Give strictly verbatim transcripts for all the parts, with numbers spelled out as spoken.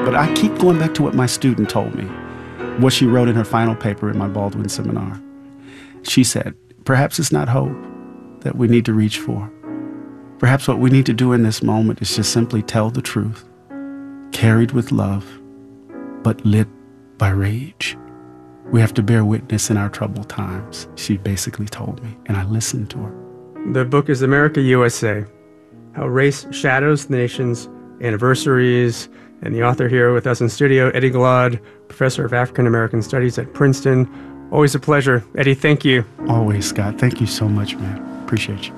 But I keep going back to what my student told me, what she wrote in her final paper in my Baldwin seminar. She said, perhaps it's not hope that we need to reach for. Perhaps what we need to do in this moment is just simply tell the truth, carried with love, but lit by rage. We have to bear witness in our troubled times, she basically told me, and I listened to her. The book is America, U S A, How Race Shadows the Nation's Anniversaries, and the author here with us in studio, Eddie Glaude, professor of African American Studies at Princeton. Always a pleasure. Eddie, thank you. Always, Scott. Thank you so much, man. Appreciate you.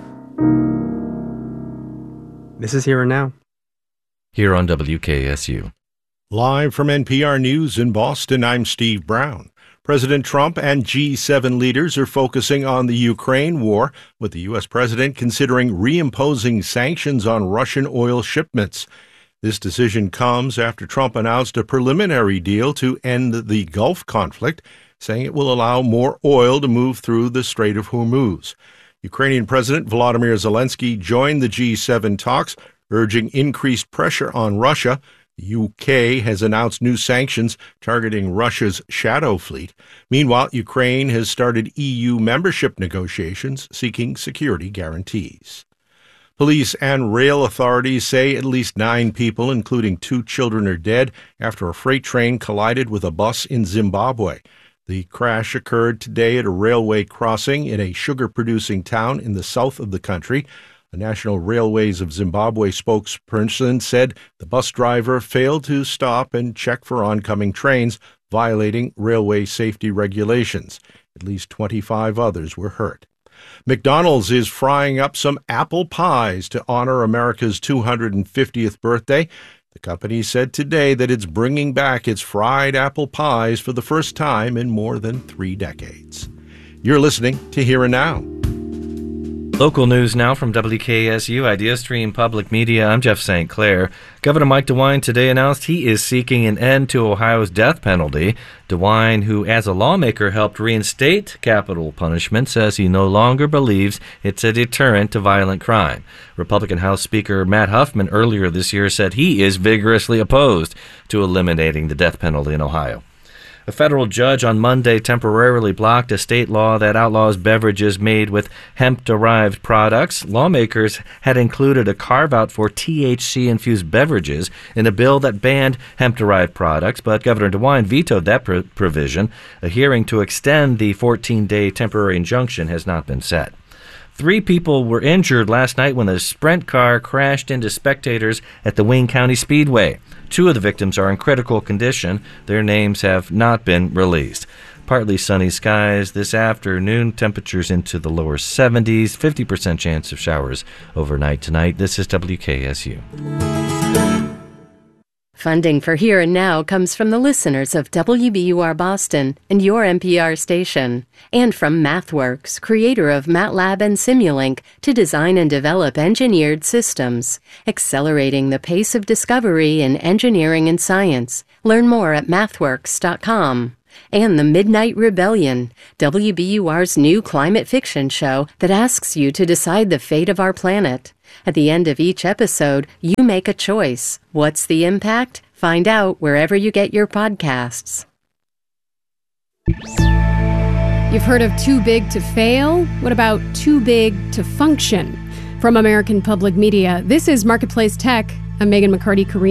This is Here and Now. Here on W K S U. Live from N P R News in Boston, I'm Steve Brown. President Trump and G seven leaders are focusing on the Ukraine war, with the U S president considering reimposing sanctions on Russian oil shipments. This decision comes after Trump announced a preliminary deal to end the Gulf conflict, saying it will allow more oil to move through the Strait of Hormuz. Ukrainian President Volodymyr Zelensky joined the G seven talks, urging increased pressure on Russia. The U K has announced new sanctions targeting Russia's shadow fleet. Meanwhile, Ukraine has started E U membership negotiations seeking security guarantees. Police and rail authorities say at least nine people, including two children, are dead after a freight train collided with a bus in Zimbabwe. The crash occurred today at a railway crossing in a sugar-producing town in the south of the country. A National Railways of Zimbabwe spokesperson said the bus driver failed to stop and check for oncoming trains, violating railway safety regulations. At least twenty-five others were hurt. McDonald's is frying up some apple pies to honor America's two hundred fiftieth birthday. The company said today that it's bringing back its fried apple pies for the first time in more than three decades. You're listening to Here and Now. Local news now from W K S U IdeaStream Public Media. I'm Jeff Saint Clair. Governor Mike DeWine today announced he is seeking an end to Ohio's death penalty. DeWine, who as a lawmaker helped reinstate capital punishment, says he no longer believes it's a deterrent to violent crime. Republican House Speaker Matt Huffman earlier this year said he is vigorously opposed to eliminating the death penalty in Ohio. A federal judge on Monday temporarily blocked a state law that outlaws beverages made with hemp-derived products. Lawmakers had included a carve-out for T H C-infused beverages in a bill that banned hemp-derived products, but Governor DeWine vetoed that pr- provision. A hearing to extend the fourteen-day temporary injunction has not been set. Three people were injured last night when a Sprint car crashed into spectators at the Wayne County Speedway. Two of the victims are in critical condition. Their names have not been released. Partly sunny skies this afternoon, temperatures into the lower seventies, fifty percent chance of showers overnight tonight. This is W K S U. Funding for Here and Now comes from the listeners of W B U R Boston and your N P R station, and from MathWorks, creator of MATLAB and Simulink, to design and develop engineered systems, accelerating the pace of discovery in engineering and science. Learn more at mathworks dot com. And The Midnight Rebellion, W B U R's new climate fiction show that asks you to decide the fate of our planet. At the end of each episode, you make a choice. What's the impact? Find out wherever you get your podcasts. You've heard of too big to fail? What about too big to function? From American Public Media, this is Marketplace Tech. I'm Megan McCarty-Kareem.